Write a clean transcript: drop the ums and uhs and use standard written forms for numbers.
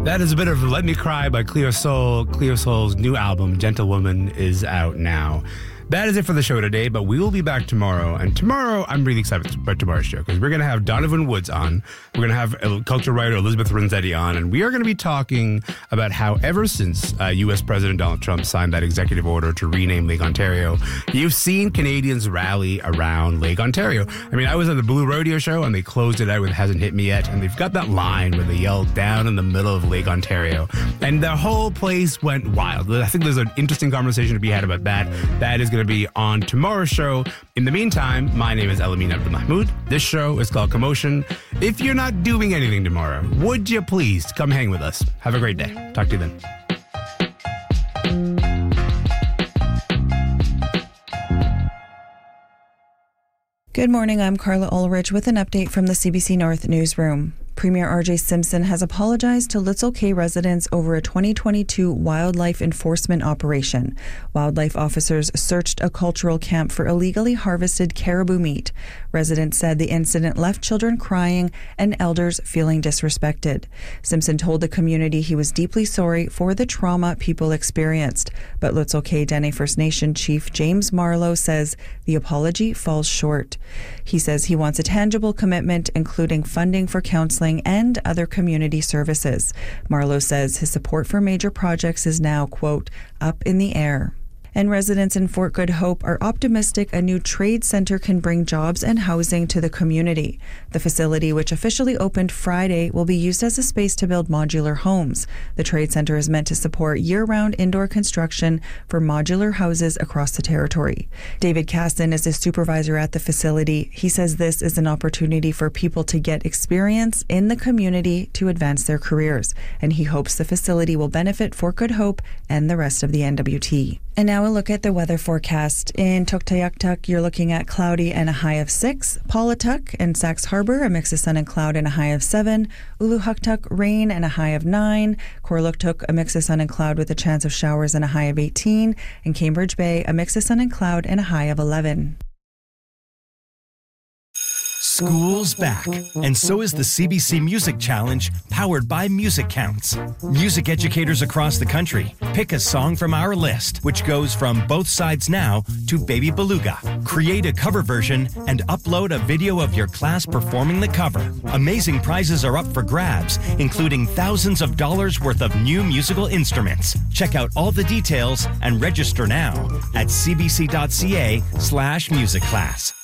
That is a bit of Let Me Cry by Cleo Sol. Cleo Sol's new album, Gentlewoman, is out now. That is it for the show today, but we will be back tomorrow. And tomorrow, I'm really excited about tomorrow's show because we're going to have Donovan Woods on. We're going to have culture writer Elizabeth Renzetti on. And we are going to be talking about how ever since U.S. President Donald Trump signed that executive order to rename Lake Ontario, you've seen Canadians rally around Lake Ontario. I mean, I was at the Blue Rodeo show and they closed it out with Hasn't Hit Me Yet. And they've got that line where they yell down in the middle of Lake Ontario. And the whole place went wild. I think there's an interesting conversation to be had about that. That is going to be on tomorrow's show. In the meantime, my name is Elamin Abdelmahmoud. This show is called Commotion. If you're not doing anything tomorrow, would you please come hang with us? Have a great day. Talk to you then. Good morning, I'm Carla Ulrich with an update from the CBC North newsroom. Premier R.J. Simpson has apologized to Litzel Cay residents over a 2022 wildlife enforcement operation. Wildlife officers searched a cultural camp for illegally harvested caribou meat. Residents said the incident left children crying and elders feeling disrespected. Simpson told the community he was deeply sorry for the trauma people experienced. But Litzel Cay Dene First Nation Chief James Marlowe says the apology falls short. He says he wants a tangible commitment, including funding for counseling and other community services. Marlowe says his support for major projects is now, quote, up in the air. And residents in Fort Good Hope are optimistic a new trade center can bring jobs and housing to the community. The facility, which officially opened Friday, will be used as a space to build modular homes. The trade center is meant to support year-round indoor construction for modular houses across the territory. David Casson is a supervisor at the facility. He says this is an opportunity for people to get experience in the community to advance their careers, and he hopes the facility will benefit Fort Good Hope and the rest of the NWT. And now a look at the weather forecast. In Tuktoyaktuk, you're looking at cloudy and a high of 6. Paulatuk and Sax Harbor, a mix of sun and cloud and a high of 7. Uluhuktuk, rain and a high of 9. Korluktuk, a mix of sun and cloud with a chance of showers and a high of 18. And Cambridge Bay, a mix of sun and cloud and a high of 11. School's back, and so is the CBC Music Challenge, powered by Music Counts. Music educators across the country pick a song from our list, which goes from Both Sides Now to Baby Beluga. Create a cover version and upload a video of your class performing the cover. Amazing prizes are up for grabs, including thousands of dollars worth of new musical instruments. Check out all the details and register now at cbc.ca/musicclass.